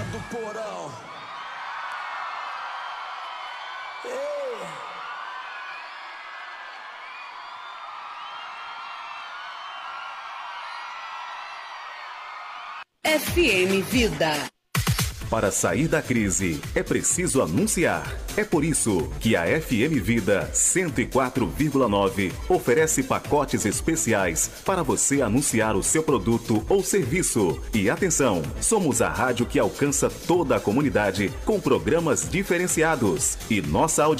do porão. Ei. FM Vida. Para sair da crise, é preciso anunciar. É por isso que a FM Vida 104,9 oferece pacotes especiais para você anunciar o seu produto ou serviço. E atenção, somos a rádio que alcança toda a comunidade com programas diferenciados. E nossa audiência